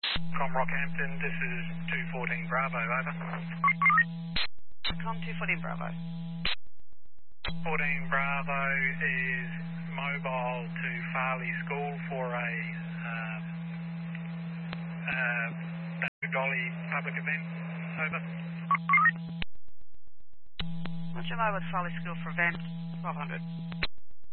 Com Rockhampton, this is 214 Bravo, over. Com 214 Bravo. 14 Bravo is mobile to Farley School for a Dolly public event, over. Roger, mobile to Farley School for event 1200.